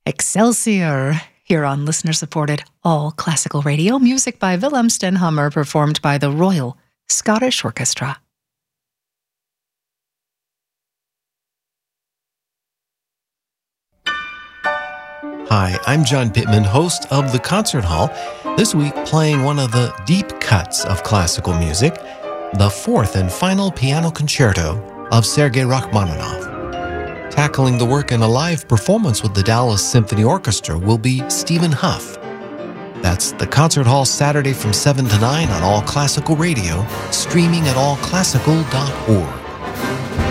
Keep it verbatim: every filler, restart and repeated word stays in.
Excelsior, here on listener-supported All Classical Radio, music by Willem Stenhammer, performed by the Royal Scottish Orchestra. Hi, I'm John Pittman, host of The Concert Hall, this week playing one of the deep cuts of classical music, the fourth and final piano concerto of Sergei Rachmaninoff. Tackling the work in a live performance with the Dallas Symphony Orchestra will be Stephen Huff. That's The Concert Hall, Saturday from seven to nine on All Classical Radio, streaming at all classical dot org.